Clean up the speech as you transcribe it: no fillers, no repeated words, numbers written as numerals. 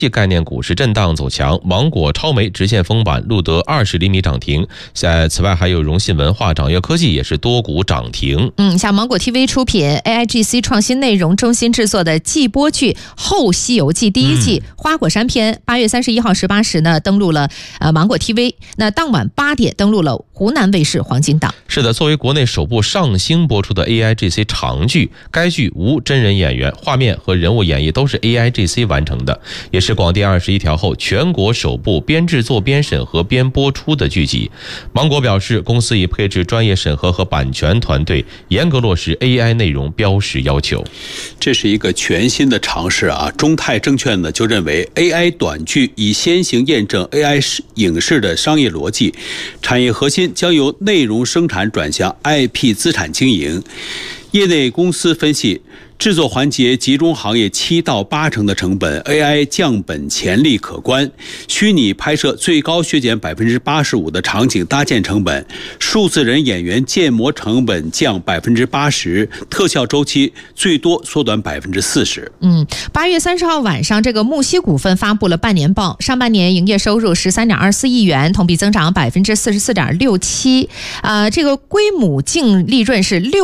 概念股是震荡走强，芒果、超媒直线封板，路德20厘米涨停。此外还有融信文化、掌阅科技也是多股涨停。 像芒果 TV 出品 AIGC 创新内容中心制作的季播剧《后西游记》第一季花果山篇，8月31号18时呢登陆了芒果 TV， 那当晚8点登陆了湖南卫视黄金档。 是的，作为国内首部上星播出的 AIGC 长剧，该剧无真人演员，画面和人物演绎都是 AIGC 完成的，也是广电21条后全国首部边制作边审核边播出的剧集。芒果表示，公司已配置专业审核和版权团队，严格落实 AI 内容标识要求。 这是一个全新的尝试啊！中泰证券呢就认为 AI 短剧已先行验证 AI 影视的商业逻辑，产业核心将由内容生产转向 IP 资产经营。业内公司分析，制作环节集中行业7到8成的成本 ，AI 降本潜力可观。虚拟拍摄最高削减85%的场景搭建成本，数字人演员建模成本降80%，特效周期最多缩短40%。 8月30号晚上，这个木西股份发布了半年报，上半年营业收入13.24亿元，同比增长44.67%，这个归母净利润是